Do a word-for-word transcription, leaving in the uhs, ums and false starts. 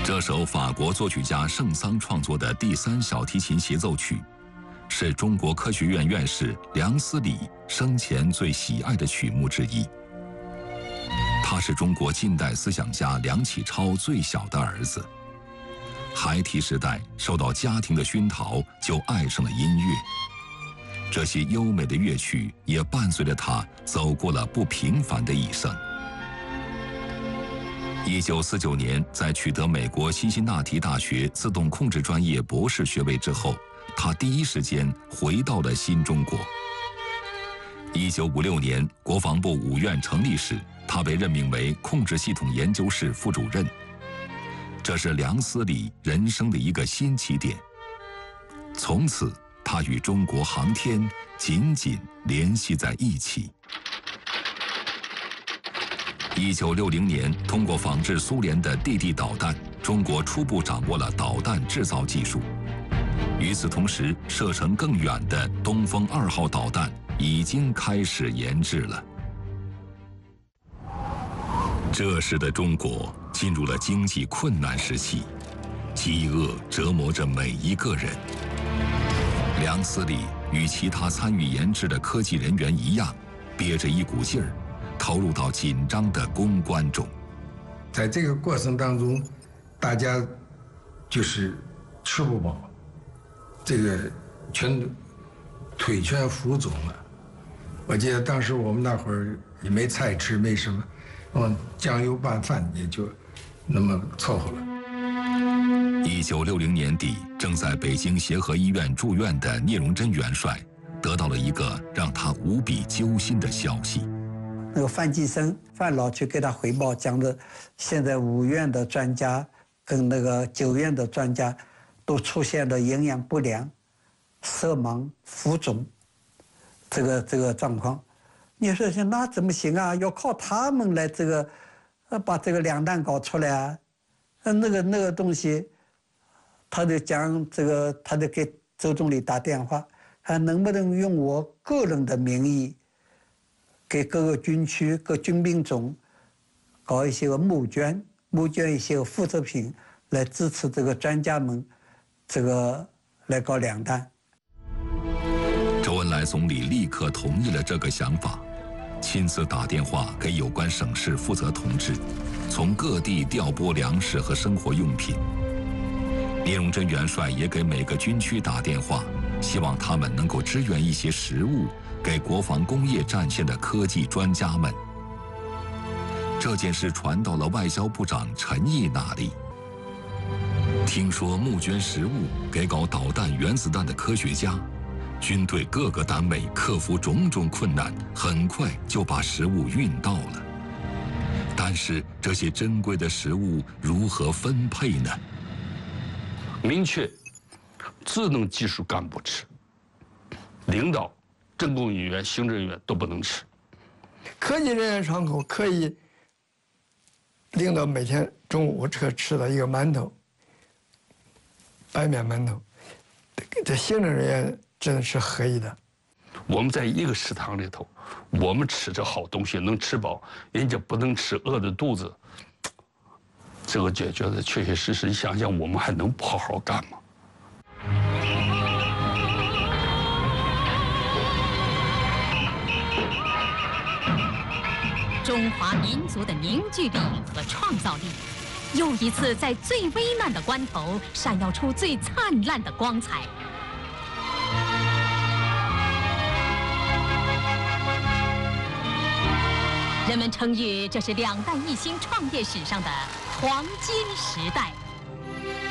这首法国作曲家圣桑创作的第三小提琴协奏曲，是中国科学院院士梁思礼生前最喜爱的曲目之一。他是中国近代思想家梁启超最小的儿子，孩提时代受到家庭的熏陶，就爱上了音乐。这些优美的乐曲也伴随着他走过了不平凡的一生。一九四九年，在取得美国辛辛那提大学自动控制专业博士学位之后，他第一时间回到了新中国。一九五六年，国防部五院成立时，他被任命为控制系统研究室副主任。这是梁思礼人生的一个新起点。从此，他与中国航天紧紧联系在一起。一九六零年，通过仿制苏联的地地导弹，中国初步掌握了导弹制造技术。与此同时，射程更远的东风二号导弹已经开始研制了。这时的中国进入了经济困难时期，饥饿折磨着每一个人。梁思礼与其他参与研制的科技人员一样，憋着一股劲儿，投入到紧张的攻关中。 在这个过程当中，大家就是吃不饱，这个全腿全浮肿了。我记得当时我们那会儿也没菜吃，没什么，嗯，酱油拌饭也就那么凑合了。 一九六零年底，正在北京协和医院住院的聂荣臻元帅，得到了一个让他无比揪心的消息。 那个范继生范老去给他汇报，讲的现在五院的专家跟那个九院的专家都出现了营养不良、色盲、浮肿这个这个状况。你说那怎么行啊？要靠他们来这个，呃，把这个两弹搞出来啊！呃，那个那个东西，他就讲这个，他就给周总理打电话，还能不能用我个人的名义，给各个军区、各军兵种搞一些个募捐，募捐一些个副食品，来支持这个专家们，这个来搞两弹。 周恩来总理立刻同意了这个想法，亲自打电话给有关省市负责同志，从各地调拨粮食和生活用品。聂荣臻元帅也给每个军区打电话，希望他们能够支援一些食物给国防工业战线的科技专家们。这件事传到了外交部长陈毅那里。听说募捐食物给搞导弹、原子弹的科学家，军队各个单位克服种种困难，很快就把食物运到了。但是这些珍贵的食物如何分配呢？ 明确，智能技术干部吃，领导、政工人员、行政人员都不能吃。 科技人员窗口可以，领导每天中午吃吃的一个馒头，白面馒头，这行政人员只能吃合一的。 我们在一个食堂里头，我们吃着好东西能吃饱，人家不能吃，饿着肚子。这个觉觉得确确实实，你想想，我们还能不好好干吗？ 中华民族的凝聚力和创造力，又一次在最危难的关头闪耀出最灿烂的光彩。人们称誉这是两弹一星创业史上的黄金时代。